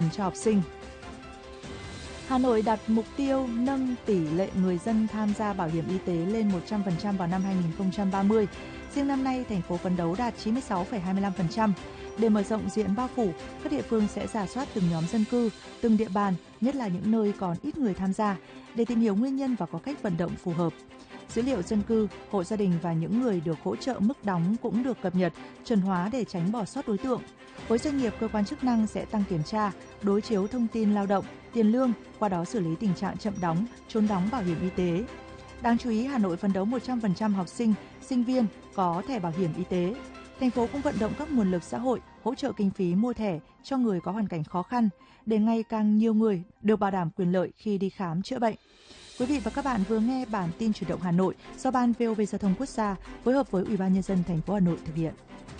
cho học sinh. Hà Nội đặt mục tiêu nâng tỷ lệ người dân tham gia bảo hiểm y tế lên 100% vào năm 2030. Riêng năm nay, thành phố phấn đấu đạt 96,25%. Để mở rộng diện bao phủ, các địa phương sẽ rà soát từng nhóm dân cư, từng địa bàn, nhất là những nơi còn ít người tham gia, để tìm hiểu nguyên nhân và có cách vận động phù hợp. Dữ liệu dân cư, hộ gia đình và những người được hỗ trợ mức đóng cũng được cập nhật, chuẩn hóa để tránh bỏ sót đối tượng. Với doanh nghiệp, cơ quan chức năng sẽ tăng kiểm tra, đối chiếu thông tin lao động, tiền lương, qua đó xử lý tình trạng chậm đóng, trốn đóng bảo hiểm y tế. Đáng chú ý, Hà Nội phấn đấu 100% học sinh, sinh viên có thẻ bảo hiểm y tế. Thành phố cũng vận động các nguồn lực xã hội hỗ trợ kinh phí mua thẻ cho người có hoàn cảnh khó khăn để ngày càng nhiều người được bảo đảm quyền lợi khi đi khám chữa bệnh. Quý vị và các bạn vừa nghe bản tin chuyển động Hà Nội do Ban VOV Giao thông Quốc gia phối hợp với Ủy ban Nhân dân thành phố Hà Nội thực hiện.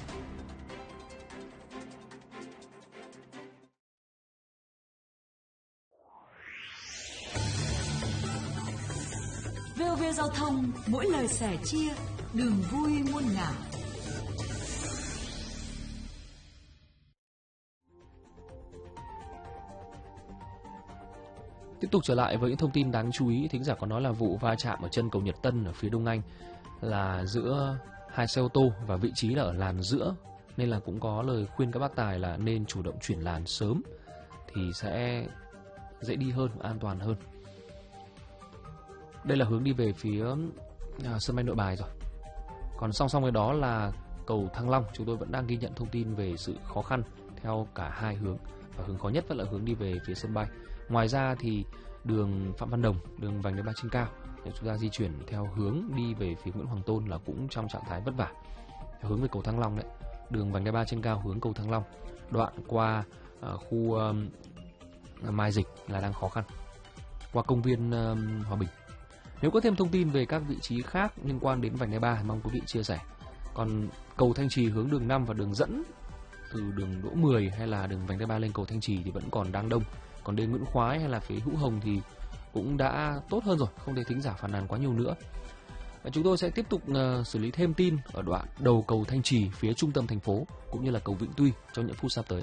VOV Giao thông, mỗi lời sẻ chia, đường vui muôn ngả. Tiếp tục trở lại với những thông tin đáng chú ý, thính giả có nói là vụ va chạm ở chân cầu Nhật Tân ở phía Đông Anh là giữa hai xe ô tô và vị trí là ở làn giữa, nên là cũng có lời khuyên các bác tài là nên chủ động chuyển làn sớm thì sẽ dễ đi hơn, an toàn hơn. Đây là hướng đi về phía sân bay Nội Bài rồi. Còn song song với đó là cầu Thăng Long, chúng tôi vẫn đang ghi nhận thông tin về sự khó khăn theo cả hai hướng, và hướng khó nhất vẫn là hướng đi về phía sân bay. Ngoài ra thì đường Phạm Văn Đồng, đường vành đai 3 trên cao, để chúng ta di chuyển theo hướng đi về phía Nguyễn Hoàng Tôn là cũng trong trạng thái vất vả. Hướng về cầu Thăng Long đấy, đường vành đai 3 trên cao hướng cầu Thăng Long, đoạn qua khu Mai Dịch là đang khó khăn, qua công viên Hòa Bình. Nếu có thêm thông tin về các vị trí khác liên quan đến vành đai 3, mong quý vị chia sẻ. Còn cầu Thanh Trì hướng đường 5 và đường dẫn từ đường Đỗ 10 hay là đường vành đai 3 lên cầu Thanh Trì thì vẫn còn đang đông. Còn đến Nguyễn Khoái hay là phía Hữu Hồng thì cũng đã tốt hơn rồi, không để thính giả phàn nàn quá nhiều nữa. Và chúng tôi sẽ tiếp tục xử lý thêm tin ở đoạn đầu cầu Thanh Trì phía trung tâm thành phố cũng như là cầu Vĩnh Tuy trong những phút sắp tới.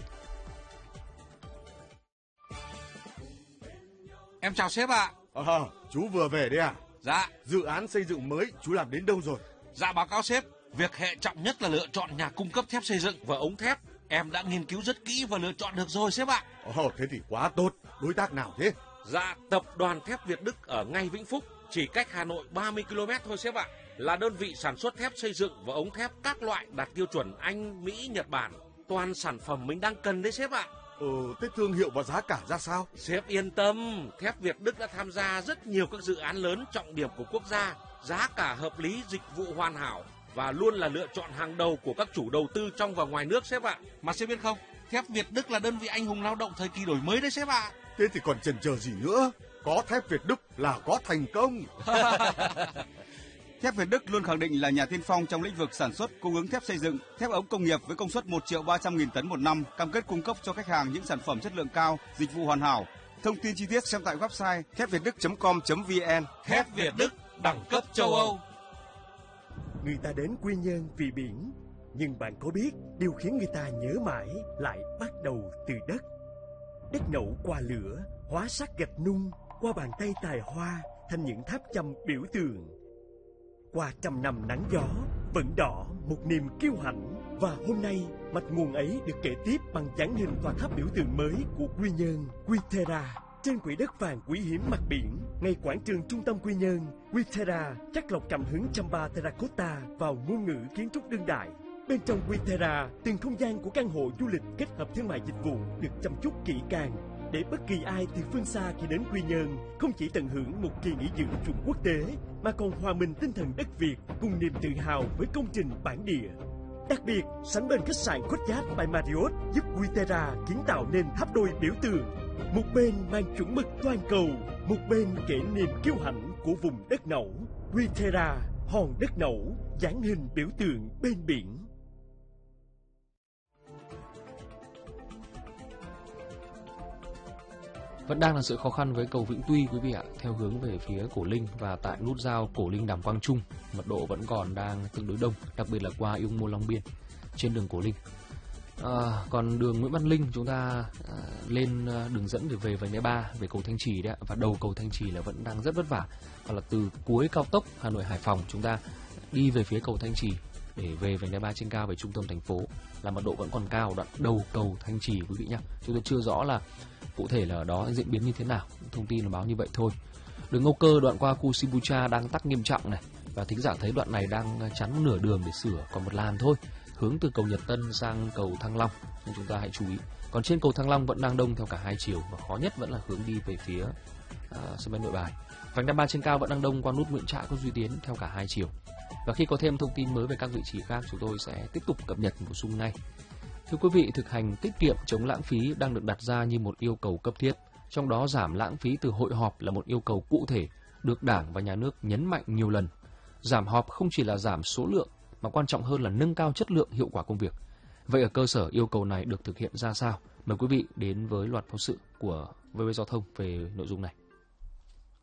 Em chào sếp ạ. Chú vừa về đấy à? Dạ. Dự án xây dựng mới chú làm đến đâu rồi? Dạ báo cáo sếp, việc hệ trọng nhất là lựa chọn nhà cung cấp thép xây dựng và ống thép. Em đã nghiên cứu rất kỹ và lựa chọn được rồi sếp ạ. Thế thì quá tốt. Đối tác nào thế? Dạ, tập đoàn thép Việt Đức ở ngay Vĩnh Phúc, chỉ cách Hà Nội 30 km thôi sếp ạ. Là đơn vị sản xuất thép xây dựng và ống thép các loại đạt tiêu chuẩn Anh, Mỹ, Nhật Bản. Toàn sản phẩm mình đang cần đấy sếp ạ. Thế thương hiệu và giá cả ra sao? Sếp yên tâm, thép Việt Đức đã tham gia rất nhiều các dự án lớn trọng điểm của quốc gia. Giá cả hợp lý, dịch vụ hoàn hảo và luôn là lựa chọn hàng đầu của các chủ đầu tư trong và ngoài nước sếp ạ. Mà sếp biết không, thép Việt Đức là đơn vị anh hùng lao động thời kỳ đổi mới đấy sếp ạ. Thế thì còn chần chờ gì nữa? Có thép Việt Đức là có thành công. Thép Việt Đức luôn khẳng định là nhà tiên phong trong lĩnh vực sản xuất, cung ứng thép xây dựng, thép ống công nghiệp với công suất 1.300.000 tấn một năm, cam kết cung cấp cho khách hàng những sản phẩm chất lượng cao, dịch vụ hoàn hảo. Thông tin chi tiết xem tại website thépvietduc.com.vn. Thép Việt Đức, đẳng cấp châu Âu. Người ta đến Quy Nhơn vì biển, nhưng bạn có biết điều khiến người ta nhớ mãi lại bắt đầu từ đất. Đất nậu qua lửa, hóa sắt gạch nung, qua bàn tay tài hoa thành những tháp chăm biểu tượng. Qua trăm năm nắng gió, vẫn đỏ một niềm kiêu hãnh. Và hôm nay, mạch nguồn ấy được kể tiếp bằng dáng hình tòa tháp biểu tượng mới của Quy Nhơn, Quy-Thera. Trên quỹ đất vàng quý hiếm mặt biển, ngay quảng trường trung tâm Quy Nhơn, Quy-Thera chắc lọc cảm hứng Chamba Terracotta vào ngôn ngữ kiến trúc đương đại. Bên trong Quy-Thera, từng không gian của căn hộ du lịch kết hợp thương mại dịch vụ được chăm chút kỹ càng, để bất kỳ ai từ phương xa khi đến Quy Nhơn không chỉ tận hưởng một kỳ nghỉ dưỡng chuẩn quốc tế, mà còn hòa mình tinh thần đất Việt cùng niềm tự hào với công trình bản địa. Đặc biệt, sánh bên khách sạn Courtyard by Marriott giúp Quy-Thera kiến tạo nên tháp đôi biểu tượng. Một bên mang chuẩn mực toàn cầu, một bên kể niềm kiêu hãnh của vùng đất nẩu. Quy-Thera, hòn đất nẩu, dáng hình biểu tượng bên biển. Vẫn đang là sự khó khăn với cầu Vĩnh Tuy quý vị ạ, theo hướng về phía Cổ Linh và tại nút giao Cổ Linh Đàm Quang Trung, mật độ vẫn còn đang tương đối đông, đặc biệt là qua Yêu Môn Long Biên trên đường Cổ Linh. Còn đường Nguyễn Văn Linh chúng ta lên đường dẫn để về vành đai 3 về cầu Thanh Trì đấy ạ, và đầu cầu Thanh Trì là vẫn đang rất vất vả. Còn là từ cuối cao tốc Hà Nội Hải Phòng chúng ta đi về phía cầu Thanh Trì để về vành đai 3 trên cao về trung tâm thành phố là mật độ vẫn còn cao. Đoạn đầu cầu Thanh Trì quý vị nhé, chúng tôi chưa rõ là cụ thể là ở đó diễn biến như thế nào, thông tin là báo như vậy thôi. Đường Âu Cơ đoạn qua khu Sibucha đang tắc nghiêm trọng này, và thính giả thấy đoạn này đang chắn nửa đường để sửa, còn một làn thôi, hướng từ cầu Nhật Tân sang cầu Thăng Long, nên chúng ta hãy chú ý. Còn trên cầu Thăng Long vẫn đang đông theo cả hai chiều, và khó nhất vẫn là hướng đi về phía sân bay Nội Bài. Vành đai 3 trên cao vẫn đang đông qua nút Nguyễn Trãi, Quách Duy Tiến theo cả hai chiều. Và khi có thêm thông tin mới về các vị trí khác, chúng tôi sẽ tiếp tục cập nhật bổ sung ngay. Thưa quý vị, thực hành tiết kiệm chống lãng phí đang được đặt ra như một yêu cầu cấp thiết. Trong đó giảm lãng phí từ hội họp là một yêu cầu cụ thể, được Đảng và Nhà nước nhấn mạnh nhiều lần. Giảm họp không chỉ là giảm số lượng, mà quan trọng hơn là nâng cao chất lượng, hiệu quả công việc. Vậy ở cơ sở yêu cầu này được thực hiện ra sao? Mời quý vị đến với loạt phóng sự của VV Giao thông về nội dung này.